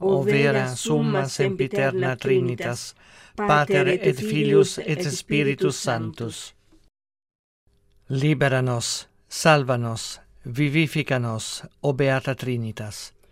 o vera summa sempiterna Trinitas, Pater et Filius et Spiritus Sanctus. Libera nos, salva nos, vivifica nos, o Beata Trinitas.